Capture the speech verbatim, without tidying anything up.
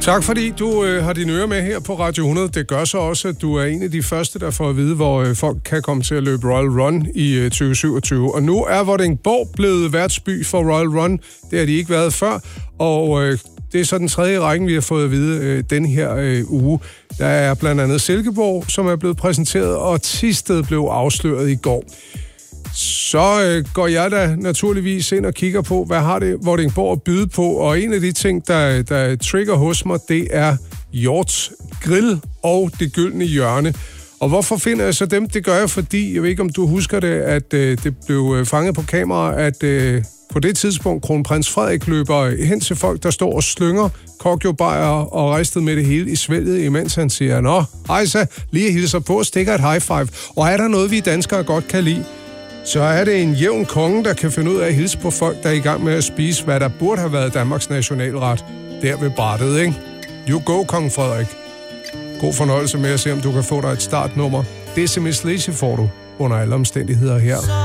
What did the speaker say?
Tak fordi du øh, har dine ører med her på Radio hundrede. Det gør så også, at du er en af de første, der får at vide, hvor øh, folk kan komme til at løbe Royal Run i øh, tyve syvogtyve. Og nu er Vordingborg blevet værtsby for Royal Run. Det har de ikke været før, og øh, det er så den tredje rækken, vi har fået at vide øh, den her øh, uge. Der er blandt andet Silkeborg, som er blevet præsenteret, og Thisted blev afsløret i går. Så øh, går jeg da naturligvis ind og kigger på, hvad har det Vordingborg at byde på, og en af de ting, der, der trigger hos mig, det er Hjorts Grill og Det Gyldne Hjørne. Og hvorfor finder jeg så dem? Det gør jeg, fordi, jeg ved ikke om du husker det, at øh, det blev fanget på kamera, at øh, på det tidspunkt kronprins Frederik løber hen til folk, der står og slynger kokjobajer og ristet med det hele i svælget, imens han siger, nå, hejsa, lige hilser på, stikker et high five. Og er der noget, vi danskere godt kan lide, så er det en jævn konge, der kan finde ud af at hilse på folk, der er i gang med at spise, hvad der burde have været Danmarks nationalret. Der ved brættet, ikke? You go, kong Frederik. God fornøjelse med at se, om du kan få dig et startnummer. Det er simpelthen får du under alle omstændigheder her.